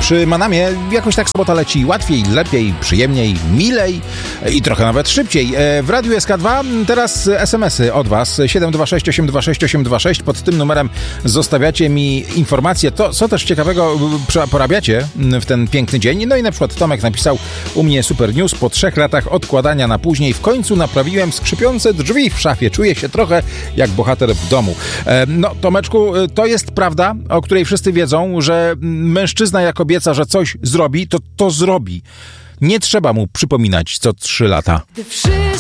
Przy Manamie jakoś tak sobota leci łatwiej, lepiej, przyjemniej, milej i trochę nawet szybciej. W Radiu SK2 teraz SMS-y od Was 726 826 826. Pod tym numerem zostawiacie mi informacje, to co też ciekawego porabiacie w ten piękny dzień. No i na przykład Tomek napisał u mnie super news. Po 3 latach odkładania na później w końcu naprawiłem skrzypiące drzwi w szafie. Czuję się trochę jak bohater w domu. No Tomeczku, to jest prawda, o której wszyscy wiedzą, że mężczyzna jak obieca, że coś zrobi, to zrobi. Nie trzeba mu przypominać co 3 lata.